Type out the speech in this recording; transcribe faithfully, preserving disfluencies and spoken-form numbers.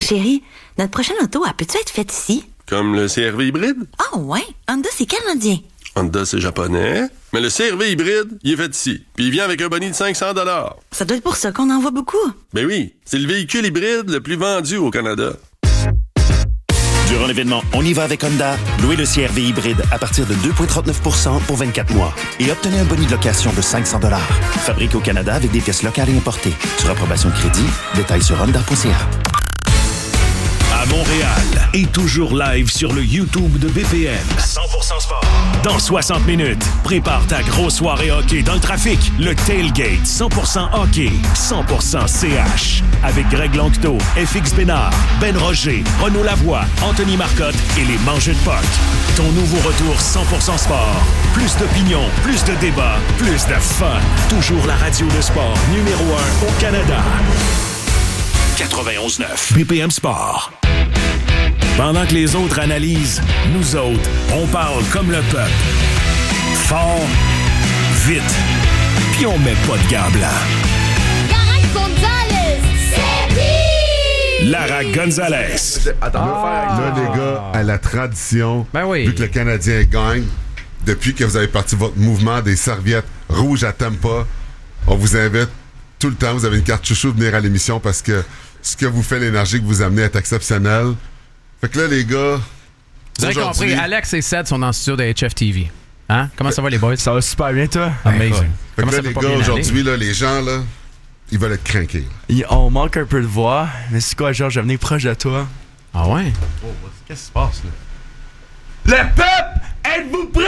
Chérie, notre prochaine auto, elle peut-tu être faite ici? Comme le C R V hybride? Ah oh, ouais? Honda, c'est canadien. Honda, c'est japonais. Mais le C R V hybride, il est fait ici. Puis il vient avec un boni de cinq cents dollars. Ça doit être pour ça qu'on en voit beaucoup. Ben oui, c'est le véhicule hybride le plus vendu au Canada. Durant l'événement On y va avec Honda, louez le C R V hybride à partir de deux virgule trente-neuf pour cent pour vingt-quatre mois et obtenez un boni de location de cinq cents dollars. Fabriqué au Canada avec des pièces locales et importées. Sur approbation de crédit, détails sur honda point c a. À Montréal et toujours live sur le YouTube de B P M. cent pour cent sport. Dans soixante minutes, prépare ta grosse soirée hockey dans le trafic. Le Tailgate cent pour cent hockey, cent pour cent C H. Avec Greg Lanctot, F X Bénard, Ben Roger, Renaud Lavoie, Anthony Marcotte et les Mangeux de Puck. Ton nouveau retour cent pour cent sport. Plus d'opinion, plus de débats, plus de fun. Toujours la radio de sport numéro un au Canada. quatre-vingt-onze neuf. B P M Sport. Pendant que les autres analysent, nous autres, on parle comme le peuple. Fort, vite, puis on met pas de gants blancs. Lara Gonzalez, c'est lui! Lara Gonzalez. Attends, ah. Là, les gars, à la tradition, ben oui. Vu que le Canadien gagne, depuis que vous avez parti votre mouvement des serviettes rouges à Tampa, on vous invite tout le temps, vous avez une carte chouchou de venir à l'émission parce que ce que vous faites, l'énergie que vous amenez est exceptionnelle. Fait que là, les gars... Vous avez compris, Alex et Seth sont dans le studio de H F T V. Hein? Comment ça va, les boys? Ça va super bien, toi? Amazing. Fait Comment que là, ça les va gars, pas aujourd'hui, là, les gens, là, ils veulent être craqués. On manque un peu de voix, mais c'est quoi, Georges, je vais venir proche de toi. Ah ouais? Oh, qu'est-ce qui se passe, là? Le peuple! Êtes-vous prêts?